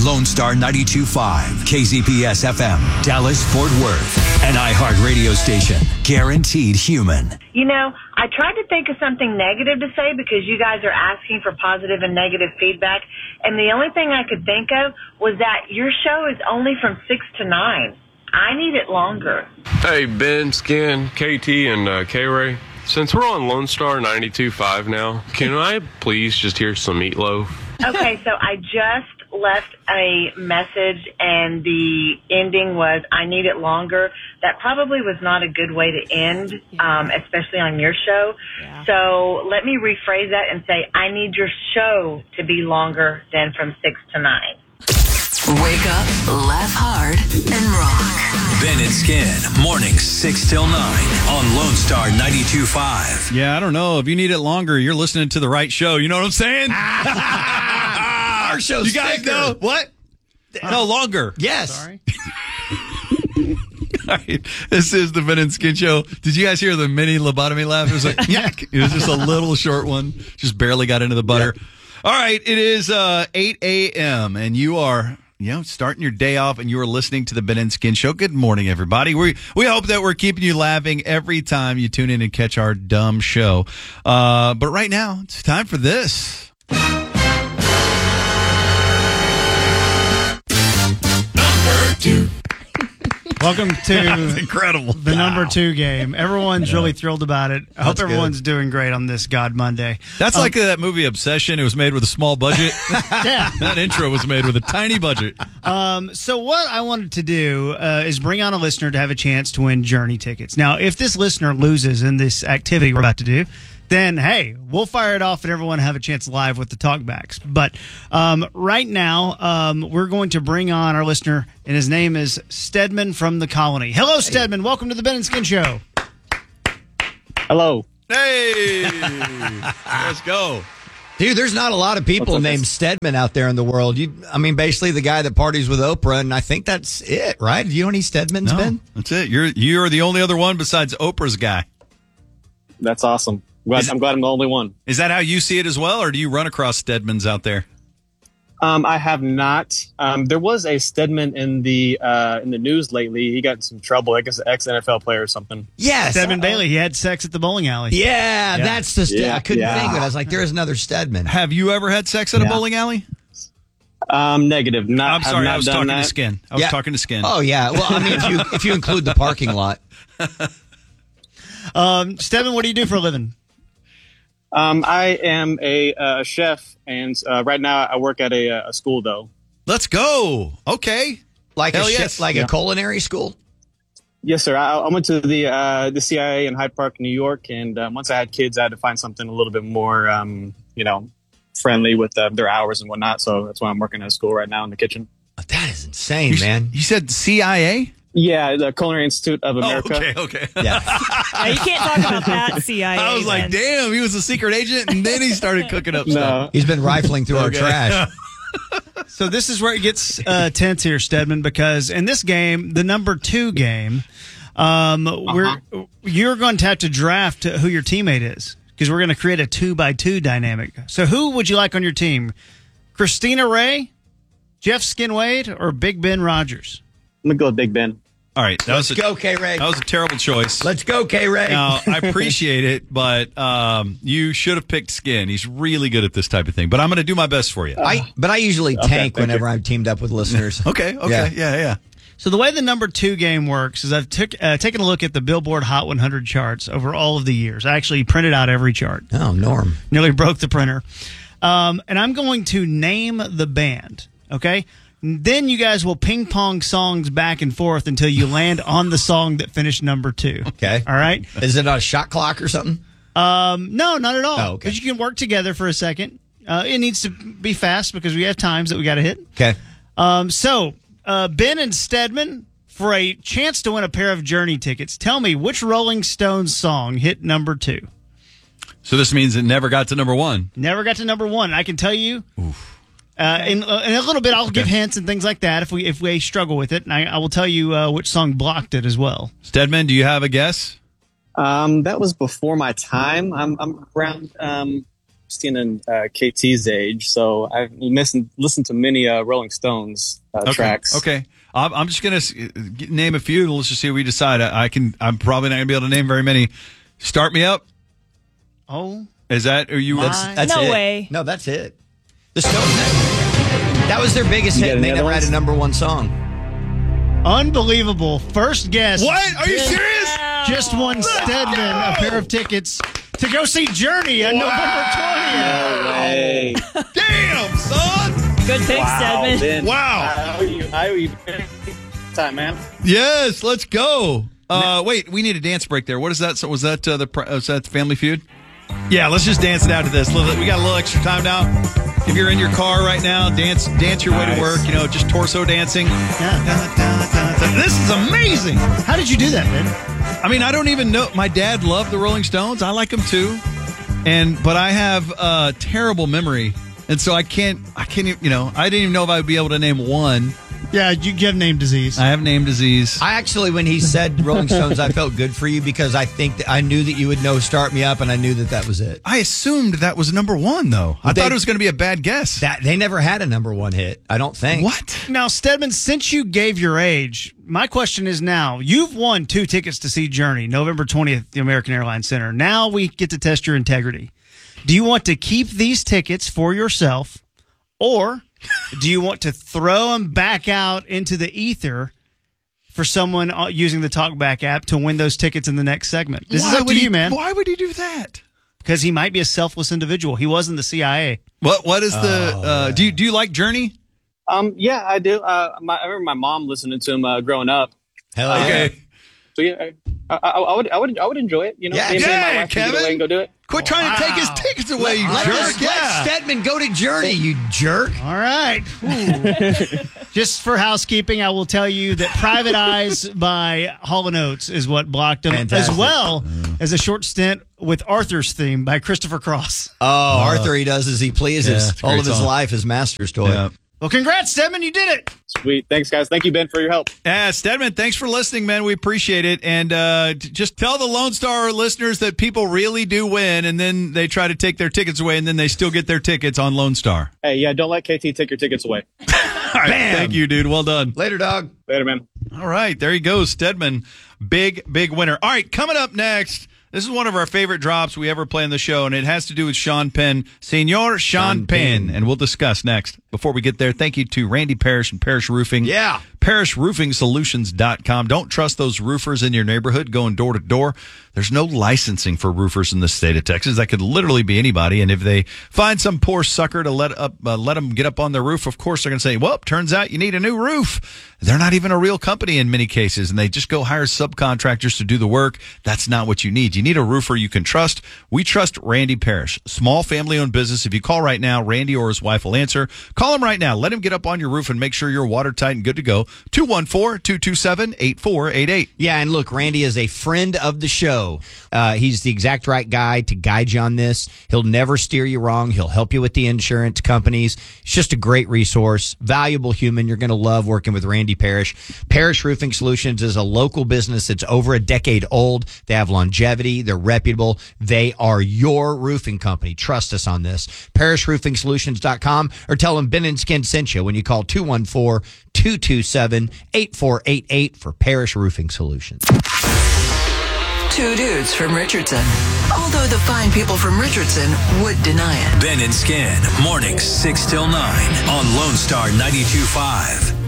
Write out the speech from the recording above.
Lone Star 92.5, KZPS FM, Dallas, Fort Worth, an iHeart radio station. Guaranteed human. You know, I tried to think of something negative to say because you guys are asking for positive and negative feedback, and the only thing I could think of was that your show is only from 6 to 9. I need it longer. Hey, Ben, Skin, KT, and K-Ray. Since we're on Lone Star 92.5 now, can I please just hear some Meatloaf? Okay, so I just left a message, and the ending was, I need it longer. That probably was not a good way to end, especially on your show. Yeah. So let me rephrase that and say, I need your show to be longer than from 6 to 9. Wake up, laugh hard, and rock. Ben and Skin, mornings 6 till 9 on Lone Star 92.5. Yeah, I don't know. If you need it longer, you're listening to the right show. You know what I'm saying? Our show's You guys thicker. know what? No, longer. Yes. Sorry. All right. This is the Ben and Skin Show. Did you guys hear the mini lobotomy laugh? It was like, yuck. It was just a little short one. Just barely got into the butter. Yeah. All right. It is 8 a.m. and you are, starting your day off and you are listening to the Ben and Skin Show. Good morning, everybody. We hope that we're keeping you laughing every time you tune in and catch our dumb show. But right now, it's time for this. Number 2. Welcome to incredible. The number 2 game. Everyone's really thrilled about it. I hope everyone's doing great on this God Monday. That's like that movie Obsession. It was made with a small budget. Yeah. That intro was made with a tiny budget. So what I wanted to do is bring on a listener to have a chance to win Journey tickets. Now, if this listener loses in this activity we're about to do, then, hey, we'll fire it off and everyone have a chance live with the talkbacks. But right now, we're going to bring on our listener, and his name is Stedman from the Colony. Hello, Stedman. Welcome to the Ben and Skin Show. Hello. Hey. Let's go. Dude, there's not a lot of people named Stedman out there in the world. Basically the guy that parties with Oprah, and I think that's it, right? Do you know any Stedmans, No, Ben? that's it. You're the only other one besides Oprah's guy. That's awesome. I'm glad I'm the only one. Is that how you see it as well, or do you run across Stedmans out there? I have not. There was a Stedman in the news lately. He got in some trouble. I guess an ex-NFL player or something. Yes. Stedman Bailey. He had sex at the bowling alley. Yeah, that's the I couldn't think of it. I was like, there's another Stedman. Have you ever had sex at a bowling alley? Negative. I'm sorry, I was talking that. to Skin. I was talking to Skin. Oh, yeah. Well, if you include the parking lot. Stedman, what do you do for a living? I am a chef, and right now I work at a school, though. Let's go. Okay. Like Hell a yes. a culinary school? Yes, sir. I went to the CIA in Hyde Park, New York, and once I had kids, I had to find something a little bit more, friendly with their hours and whatnot. So that's why I'm working at a school right now in the kitchen. That is insane, man. You said CIA? Yeah, the Culinary Institute of America. Oh, okay. Yeah. You can't talk about that, CIA. I was like, damn, he was a secret agent, and then he started cooking up stuff. He's been rifling through our trash. So this is where it gets tense here, Stedman, because in this game, the number 2 game, you're going to have to draft who your teammate is, because we're going to create a 2x2 dynamic. So who would you like on your team? Christina Ray, Jeff Skinwade, or Big Ben Rogers? I'm going to go with Big Ben. All right. Let's go, K-Ray. That was a terrible choice. Let's go, K-Ray. Now, I appreciate it, but you should have picked Skin. He's really good at this type of thing, but I'm going to do my best for you. But I usually tank whenever I'm teamed up with listeners. Okay. Yeah. So the way the number 2 game works is I've taken a look at the Billboard Hot 100 charts over all of the years. I actually printed out every chart. Oh, Norm. Nearly broke the printer. And I'm going to name the band, okay? Then you guys will ping pong songs back and forth until you land on the song that finished number 2. Okay. All right? Is it a shot clock or something? No, not at all. Oh, okay. Because you can work together for a second. It needs to be fast because we have times that we got to hit. Okay. So Ben and Stedman, for a chance to win a pair of Journey tickets, tell me which Rolling Stones song hit number 2? So this means it never got to number 1. Never got to number 1. I can tell you. Oof. In a little bit, I'll give hints and things like that if we struggle with it, and I will tell you which song blocked it as well. Stedman, do you have a guess? That was before my time. I'm around Christine and KT's age, so I've listened to many Rolling Stones tracks. Okay. I'm just going to name a few. Let's just see what we decide. I'm probably not going to be able to name very many. Start Me Up. Oh. Is that, are you? That's No it. way. No, that's it. The Stones. That was their biggest hit, and they never had a number one song. Unbelievable. First guess. What? Are you serious? Just won Stedman a pair of tickets to go see Journey on November 20th. Hey. Damn, son. Good pick, Stedman. Ben. Wow. How are you? Time, man. Yes, let's go. Wait, we need a dance break there. What is that? So was that the Family Feud? Yeah, let's just dance it out to this. We got a little extra time now. If you're in your car right now, dance your way to work. Just torso dancing. This is amazing. How did you do that, Ben? I mean, I don't even know. My dad loved the Rolling Stones. I like them too. But I have a terrible memory, and so I can't. I didn't even know if I would be able to name one. Yeah, you have name disease. I have name disease. I actually, when he said Rolling Stones, I felt good for you because I think that I knew that you would know Start Me Up, and I knew that was it. I assumed that was number one, though. I thought it was going to be a bad guess. They never had a number one hit, I don't think. What? Now, Stedman, since you gave your age, my question is now, you've won 2 tickets to see Journey, November 20th at the American Airlines Center. Now we get to test your integrity. Do you want to keep these tickets for yourself, or do you want to throw them back out into the ether for someone using the TalkBack app to win those tickets in the next segment? This is up to you, man. Why would he do that? Because he might be a selfless individual. He was in the CIA. What is the? Do you like Journey? Yeah, I do. I remember my mom listening to him growing up. Hell yeah. Okay. So yeah, I would enjoy it. Yeah, maybe my wife could get Kevin. away and go do it. Quit trying to take his tickets away, you jerk. Let Stedman go to Journey, you jerk. All right. Just for housekeeping, I will tell you that Private Eyes by Hall & Oates is what blocked him, Fantastic. as well as a short stint with Arthur's Theme by Christopher Cross. Oh, Arthur, he does as he pleases. it's a All great of his song. life is master's toy. Yeah. Well, congrats, Stedman. You did it. Sweet. Thanks, guys. Thank you, Ben, for your help. Yeah, Stedman, thanks for listening, man. We appreciate it. And just tell the Lone Star listeners that people really do win, and then they try to take their tickets away, and then they still get their tickets on Lone Star. Hey, yeah, don't let KT take your tickets away. All right, thank you, dude. Well done. Later, dog. Later, man. All right, there he goes, Stedman. Big winner. All right, coming up next, this is one of our favorite drops we ever play on the show, and it has to do with Sean Penn. Senor Sean Penn. And we'll discuss next. Before we get there, thank you to Randy Parrish and Parrish Roofing. Yeah. ParrishRoofingSolutions.com. Don't trust those roofers in your neighborhood going door to door. There's no licensing for roofers in the state of Texas. That could literally be anybody. And if they find some poor sucker to let them get up on their roof, of course they're going to say, well, turns out you need a new roof. They're not even a real company in many cases, and they just go hire subcontractors to do the work. That's not what you need. You need a roofer you can trust. We trust Randy Parrish. Small family-owned business. If you call right now, Randy or his wife will answer. Call him right now. Let him get up on your roof and make sure you're watertight and good to go. 214-227-8488. Yeah, and look, Randy is a friend of the show. He's the exact right guy to guide you on this. He'll never steer you wrong. He'll help you with the insurance companies. It's just a great resource, valuable human. You're going to love working with Randy Parrish. Parrish Roofing Solutions is a local business that's over a decade old. They have longevity. They're reputable. They are your roofing company. Trust us on this. ParrishRoofingSolutions.com, or tell them Ben and Skin sent you when you call 214-227-8488 for Parrish Roofing Solutions. 2 dudes from Richardson. Although the fine people from Richardson would deny it. Ben and Skin, mornings 6 till 9 on Lone Star 92.5.